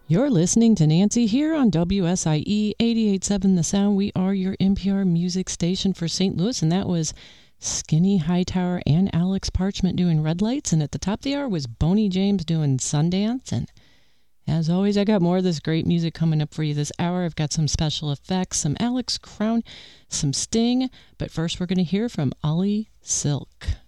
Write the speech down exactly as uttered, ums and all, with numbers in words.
You're listening to Nancy here on W S I E eighty-eight point seven The Sound. We are your N P R music station for Saint Louis, and that was Skinny Hightower and Alex Parchment doing Red Lights, and at the top of the hour was Boney James doing Sundance. And as always, I got more of this great music coming up for you this hour. I've got some special effects, some Alex Crown, some Sting, but first we're going to hear from Ollie Silk.